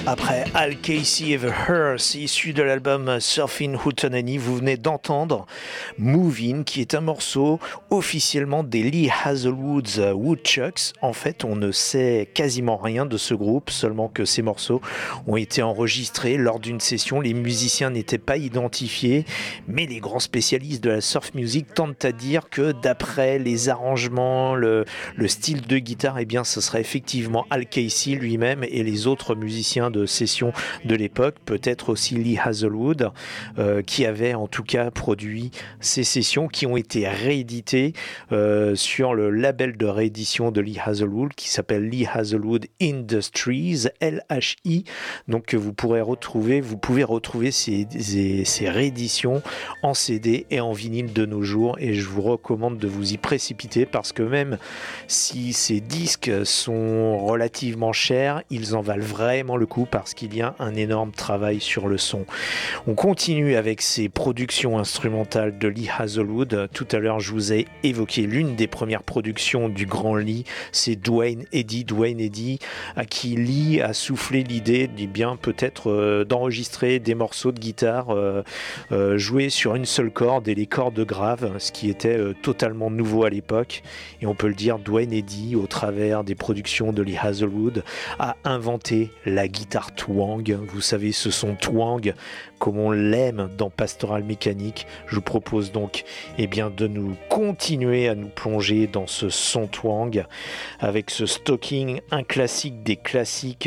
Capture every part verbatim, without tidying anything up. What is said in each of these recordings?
Après Al Casey Ever Hearse, issu de l'album Surfing Hootenanny, vous venez d'entendre Moving, qui est un morceau officiellement des Lee Hazlewood's Woodchucks. En fait, on ne sait quasiment rien de ce groupe, seulement que ces morceaux ont été enregistrés lors d'une session. Les musiciens n'étaient pas identifiés, mais les grands spécialistes de la surf music tentent à dire que d'après les arrangements, le, le style de guitare, eh bien, ce serait effectivement Al Casey lui-même et les autres musiciens de session de l'époque, peut-être aussi Lee Hazlewood, euh, qui avait en tout cas produit ces sessions qui ont été rééditées euh, sur le label de réédition de Lee Hazlewood qui s'appelle Lee Hazlewood Industries, L H I. Donc vous pourrez retrouver, vous pouvez retrouver ces, ces, ces rééditions en C D et en vinyle de nos jours, et je vous recommande de vous y précipiter parce que même si ces disques sont relativement chers, ils en valent vraiment le coup parce qu'il y a un énorme travail sur le son. On continue avec ces productions instrumentales de Lee Hazlewood. Tout à l'heure, je vous ai évoqué l'une des premières productions du grand Lee, c'est Duane Eddy. Duane Eddy, à qui Lee a soufflé l'idée, eh bien peut-être euh, d'enregistrer des morceaux de guitare euh, euh, joués sur une seule corde et les cordes graves, ce qui était euh, totalement nouveau à l'époque. Et on peut le dire, Duane Eddy, au travers des productions de Lee Hazlewood, a inventé la guitare twang. Vous savez, ce son twang comme on l'aime dans Pastoral Mécanique. Je vous propose donc eh bien, de nous continuer à nous plonger dans ce son twang avec ce Stocking, un classique des classiques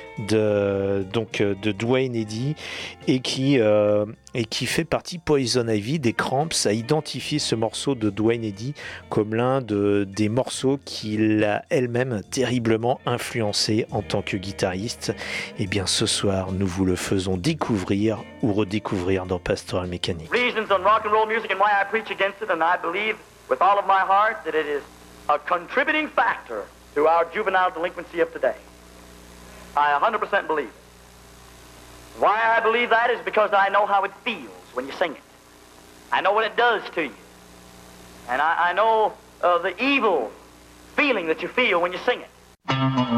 de, donc, de Duane Eddy, et qui, euh, et qui fait partie, Poison Ivy des Cramps a identifié ce morceau de Duane Eddy comme l'un de, des morceaux qui l'a elle-même terriblement influencé en tant que guitariste. Et bien ce soir, nous vous le faisons découvrir ou redécouvrir dans Pastoral Mécanique. Reasons on rock and roll music and why I preach against it, and I believe with all of my heart that it is a contributing factor to our juvenile delinquency of today. I one hundred percent believe it. Why I believe that is because I know how it feels when you sing it. I know what it does to you. And I, I know uh, the evil feeling that you feel when you sing it.